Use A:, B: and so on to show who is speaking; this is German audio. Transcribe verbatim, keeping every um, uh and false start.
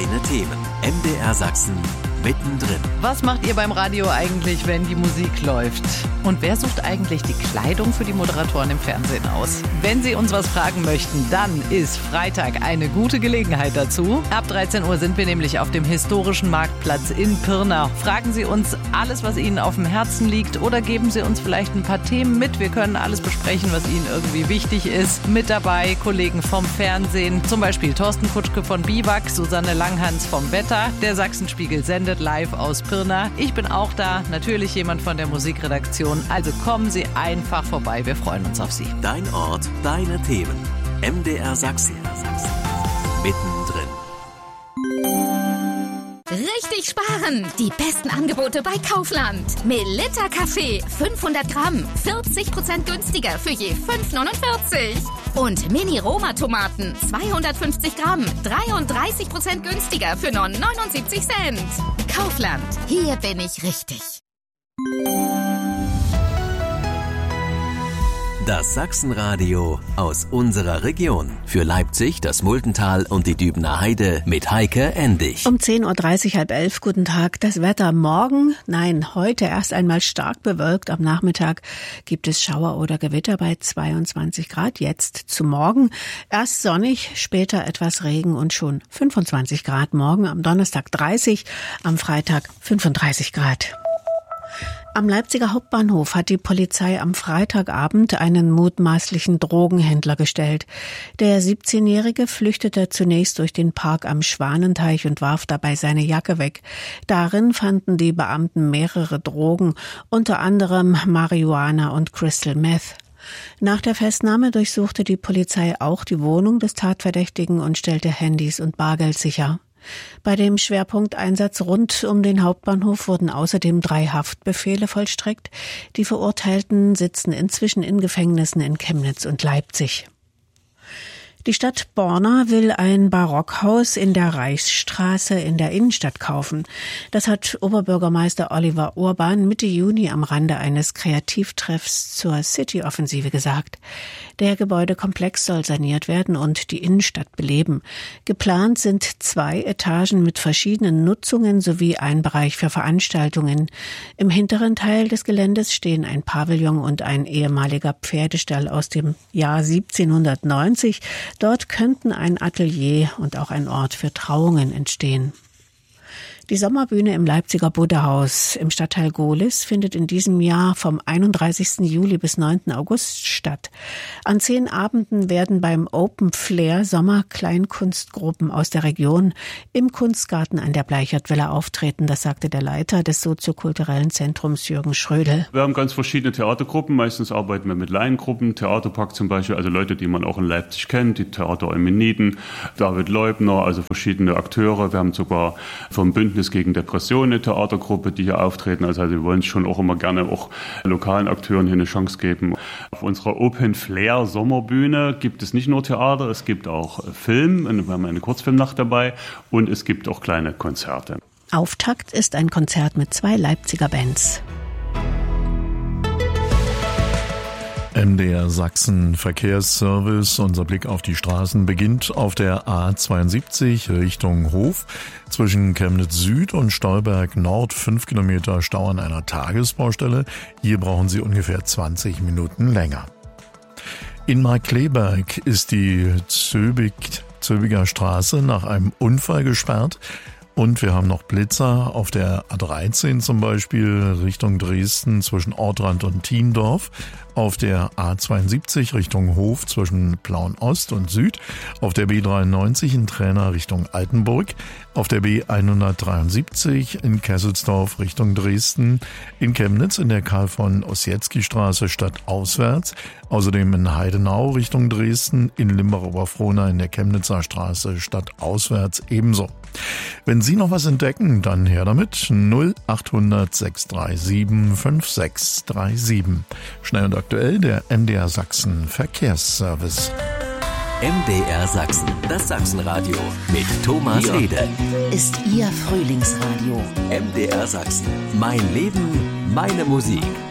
A: Deine Themen. M D R Sachsen mittendrin.
B: Was macht ihr beim Radio eigentlich, wenn die Musik läuft? Und wer sucht eigentlich die Kleidung für die Moderatoren im Fernsehen aus? Wenn Sie uns was fragen möchten, dann ist Freitag eine gute Gelegenheit dazu. Ab dreizehn Uhr sind wir nämlich auf dem historischen Marktplatz in Pirna. Fragen Sie uns alles, was Ihnen auf dem Herzen liegt, oder geben Sie uns vielleicht ein paar Themen mit. Wir können alles besprechen, was Ihnen irgendwie wichtig ist. Mit dabei Kollegen vom Fernsehen, zum Beispiel Thorsten Kutschke von Biwak, Susanne Langhans vom Wetter. Der Sachsenspiegel sendet live aus Pirna. Ich bin auch da, natürlich jemand von der Musikredaktion. Also kommen Sie einfach vorbei, wir freuen uns auf Sie.
A: Dein Ort, deine Themen. M D R Sachsen. Mittendrin.
C: Richtig sparen! Die besten Angebote bei Kaufland. Melitta Kaffee, fünfhundert Gramm, vierzig Prozent günstiger für je fünf neunundvierzig. Und Mini-Roma-Tomaten, zweihundertfünfzig Gramm, dreiunddreißig Prozent günstiger für nur neunundsiebzig Cent. Kaufland, hier bin ich richtig.
A: Das Sachsenradio aus unserer Region. Für Leipzig, das Multental und die Dübener Heide mit Heike Endig.
D: Um zehn Uhr dreißig, halb elf, guten Tag. Das Wetter morgen, nein, heute erst einmal stark bewölkt. Am Nachmittag gibt es Schauer oder Gewitter bei zweiundzwanzig Grad. Jetzt zu morgen erst sonnig, später etwas Regen und schon fünfundzwanzig Grad. Morgen am Donnerstag dreißig, am Freitag fünfunddreißig Grad. Am Leipziger Hauptbahnhof hat die Polizei am Freitagabend einen mutmaßlichen Drogenhändler gestellt. Der siebzehnjährige flüchtete zunächst durch den Park am Schwanenteich und warf dabei seine Jacke weg. Darin fanden die Beamten mehrere Drogen, unter anderem Marihuana und Crystal Meth. Nach der Festnahme durchsuchte die Polizei auch die Wohnung des Tatverdächtigen und stellte Handys und Bargeld sicher. Bei dem Schwerpunkteinsatz rund um den Hauptbahnhof wurden außerdem drei Haftbefehle vollstreckt. Die Verurteilten sitzen inzwischen in Gefängnissen in Chemnitz und Leipzig. Die Stadt Borna will ein Barockhaus in der Reichsstraße in der Innenstadt kaufen. Das hat Oberbürgermeister Oliver Urban Mitte Juni am Rande eines Kreativtreffs zur City-Offensive gesagt. Der Gebäudekomplex soll saniert werden und die Innenstadt beleben. Geplant sind zwei Etagen mit verschiedenen Nutzungen sowie ein Bereich für Veranstaltungen. Im hinteren Teil des Geländes stehen ein Pavillon und ein ehemaliger Pferdestall aus dem Jahr siebzehnhundertneunzig. Dort könnten ein Atelier und auch ein Ort für Trauungen entstehen. Die Sommerbühne im Leipziger Buddhahaus im Stadtteil Gohlis findet in diesem Jahr vom einunddreißigsten Juli bis neunten August statt. An zehn Abenden werden beim Open Flair Sommer Kleinkunstgruppen aus der Region im Kunstgarten an der Bleichertvilla auftreten. Das sagte der Leiter des soziokulturellen Zentrums Jürgen Schrödel.
E: Wir haben ganz verschiedene Theatergruppen. Meistens arbeiten wir mit Laiengruppen. Theaterpark zum Beispiel, also Leute, die man auch in Leipzig kennt. Die Theater Eumeniden, David Leubner, also verschiedene Akteure. Wir haben sogar vom Bündnis gegen Depressionen eine Theatergruppe, die hier auftreten. Also, also wir wollen schon auch immer gerne auch lokalen Akteuren hier eine Chance geben. Auf unserer Open Flair Sommerbühne gibt es nicht nur Theater, es gibt auch Film. Wir haben eine Kurzfilmnacht dabei und es gibt auch kleine Konzerte.
D: Auftakt ist ein Konzert mit zwei Leipziger Bands.
F: M D R Sachsen Verkehrsservice. Unser Blick auf die Straßen beginnt auf der A zweiundsiebzig Richtung Hof. Zwischen Chemnitz Süd und Stolberg Nord fünf Kilometer Stau an einer Tagesbaustelle. Hier brauchen Sie ungefähr zwanzig Minuten länger. In Markkleeberg ist die Zöbig, Zöbiger Straße nach einem Unfall gesperrt. Und wir haben noch Blitzer auf der A dreizehn zum Beispiel Richtung Dresden zwischen Ortrand und Thiendorf, auf der A zweiundsiebzig Richtung Hof zwischen Plauen Ost und Süd, auf der B dreiundneunzig in Trainer Richtung Altenburg, auf der B hundertdreiundsiebzig in Kesselsdorf Richtung Dresden, in Chemnitz in der Karl von Ossietzky Straße stadtauswärts, außerdem in Heidenau Richtung Dresden, in Limbach-Oberfrohna in der Chemnitzer Straße stadtauswärts ebenso. Wenn Sie noch was entdecken, dann her damit. null achthundert sechs drei sieben fünf sechs drei sieben. Schnell und aktuell der M D R Sachsen Verkehrsservice.
A: M D R Sachsen, das Sachsenradio mit Thomas Ede.
C: Ist Ihr Frühlingsradio.
A: M D R Sachsen, mein Leben, meine Musik.